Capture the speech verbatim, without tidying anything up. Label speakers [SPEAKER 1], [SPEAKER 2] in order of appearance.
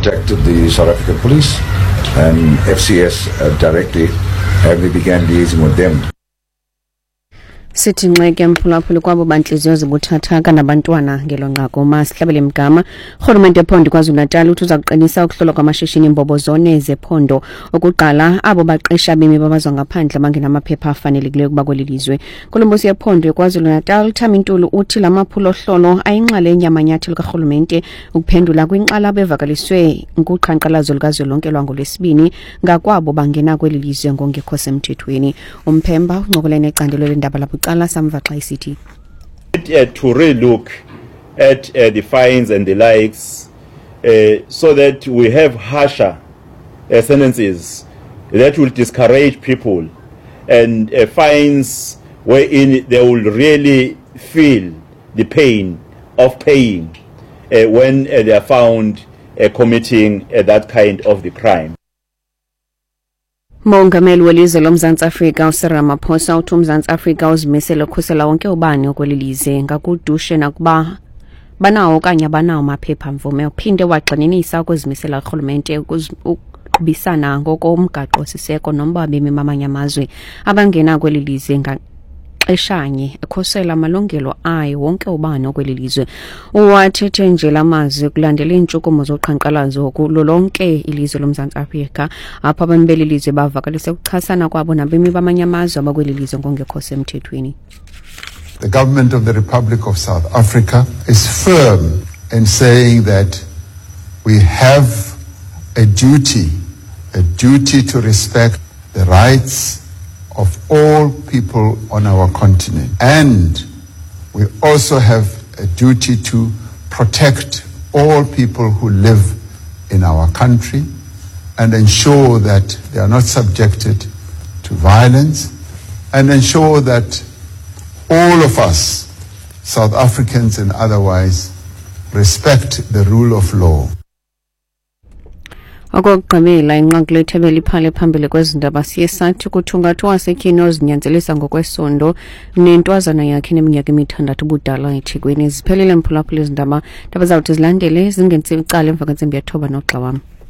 [SPEAKER 1] contacted the South African Police and F C S uh, directly, and we began liaising with them.
[SPEAKER 2] Sithi nxeke mphulaphula kwabo banhliziyo zibuthathaka nabantwana ngelonqako masihlabele mgama urhulumente ephondo KwaZulu-Natal uthi uza kuqinisa ukuhlolwa kwamashishini imbobo zone zephondo okuqala abo baqesha bemi babazwa ngaphandle abangenamaphepha afanelekileyo kuba kweli lizwe. Kolombosi yephondo KwaZulu-Natal Thamintulu uthi lamaphulo ohlolo ayinxalenye yamanyathelo karhulumente ukuphendula kwinqala bevakaliswe nguqhankqalazo lukazwelonke lwangolwesibini ngakwabo bangena kweli lizwe ngongekho semthethweni. Umphemba uncokola necandelo lendaba lapho Qala Samva xa isithi
[SPEAKER 3] to relook at uh, the fines and the likes uh, so that we have harsher uh, sentences that will discourage people and uh, fines wherein they will really feel the pain of paying uh, when uh, they are found uh, committing uh, that kind of the crime.
[SPEAKER 2] Mongameli welizwe loMzantsi Afrika uCyril Ramaphosa uthi uMzantsi Afrika uzimisele ukukhusela wonke ubani okwelilize ngakudushe nakuba banawo okanye abanawo amaphepha mvume uphinde wagxininisa ukuzimisela urhulumente ukubisana ngokomgaqo siseko nomba bemi bamanye amazwe abangena kwelilize eshanye ekhosela amalungelo ayo wonke ubani okwelilizwe. Uwathethe nje lamazwi kulandela intshukumo zoqhankqalazo kulolonke ilizwe loMzantsi Afrika apha abambelilizwe bavakalise ukuchasana kwabo nabemi bamanye amazwe abakwelilizwe ngongekho semthethweni.
[SPEAKER 4] The government of the Republic of South Africa is firm in saying that we have a duty, a duty to respect the rights of all people on our continent. And we also have a duty to protect all people who live in our country and ensure that they are not subjected to violence and ensure that all of us, South Africans and otherwise, respect the rule of law.
[SPEAKER 2] Okugqibela inqaku lethebeli phale phambili kwezindaba siye sathi kuthungathu wasetyhini ozinyanzelisa ngokwesondo nentwazana yakhe neminyaka emithandathu budala eThekwini. Ziphelile mphulaphula izindaba ndaba zawuthi zilandele zingenzi icala emva kwentsimbi yethoba noxa wam.